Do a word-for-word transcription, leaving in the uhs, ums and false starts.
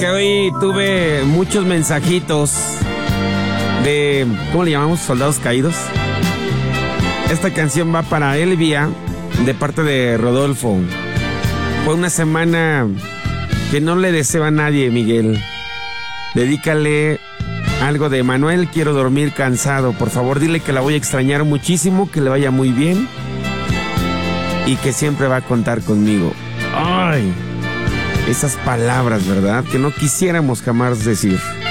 que hoy tuve muchos mensajitos de, ¿cómo le llamamos? Soldados caídos. Esta canción va para Elvia, de parte de Rodolfo. Fue una semana que no le deseo a nadie, Miguel. Dedícale algo de Manuel, quiero dormir cansado. Por favor, dile que la voy a extrañar muchísimo, que le vaya muy bien y que siempre va a contar conmigo. Ay, esas palabras, ¿verdad? Que no quisiéramos jamás decir.